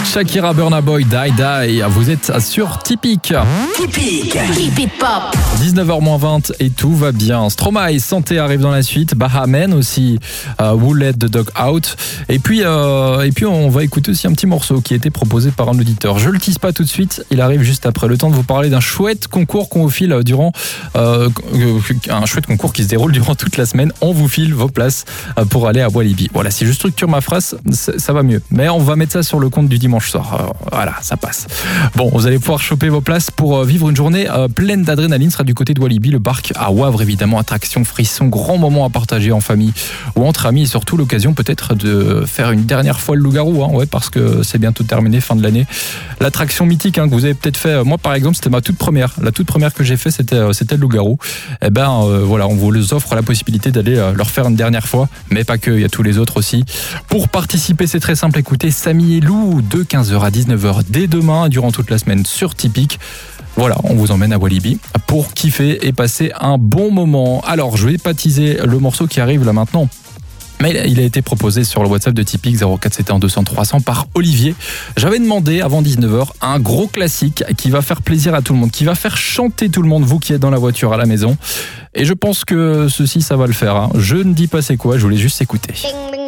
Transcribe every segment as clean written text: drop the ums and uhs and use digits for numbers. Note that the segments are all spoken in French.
Shakira, Burna Boy, Die Die. Vous êtes sur Typique. Typique Pop. 19h-20 et tout va bien. Stromae, Santé arrive dans la suite. Bahamen aussi. Who Let the Dog Out. Et puis on va écouter aussi un petit morceau qui a été proposé par un auditeur. Je le tease pas tout de suite. Il arrive juste après. Le temps de vous parler d'un chouette concours qu'on vous file durant un chouette concours qui se déroule durant toute la semaine. On vous file vos places pour aller à Walibi. Voilà, si je structure ma phrase, ça va mieux. Mais on va mettre ça sur le compte du dimanche soir. Voilà, ça passe. Bon, vous allez pouvoir choper vos places pour vivre une journée pleine d'adrénaline. Ce sera du côté de Walibi, le parc à Wavre, évidemment. Attraction, frisson, grand moment à partager en famille ou entre amis. Et surtout l'occasion peut-être de faire une dernière fois le loup-garou. Ouais, parce que c'est bientôt terminé, fin de l'année. L'attraction mythique que vous avez peut-être fait. Moi, par exemple, c'était ma toute première. La toute première que j'ai fait, c'était le loup-garou. Et voilà, on vous offre la possibilité d'aller leur faire une dernière fois. Mais pas que, il y a tous les autres aussi. Pour participer, c'est très simple. Écoutez, Samy et Lou de 15h à 19h dès demain, durant toute la semaine sur Typique. Voilà, on vous emmène à Walibi pour kiffer et passer un bon moment. Alors, je vais pas teaser le morceau qui arrive là maintenant. Mais il a été proposé sur le WhatsApp de Typique 0471 200 300 par Olivier. J'avais demandé avant 19h un gros classique qui va faire plaisir à tout le monde, qui va faire chanter tout le monde, vous qui êtes dans la voiture à la maison. Et je pense que ceci, ça va le faire. Je ne dis pas c'est quoi, je voulais juste écouter.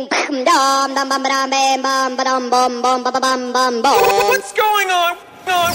What's going on?